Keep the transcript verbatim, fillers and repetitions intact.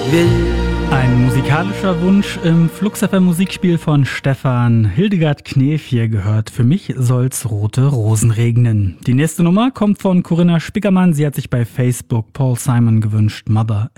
will. Ein musikalischer Wunsch im Flux F M Musikspiel von Stefan. Hildegard Knef hier gehört. Für mich soll's rote Rosen regnen. Die nächste Nummer kommt von Corinna Spickermann. Sie hat sich bei Facebook Paul Simon gewünscht. Mother